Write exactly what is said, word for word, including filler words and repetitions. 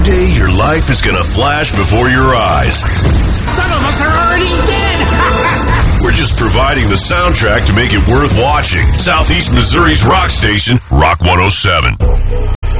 Someday your life is going to flash before your eyes. Some of us are already dead. We're just providing the soundtrack to make it worth watching. Southeast Missouri's rock station, Rock one oh seven.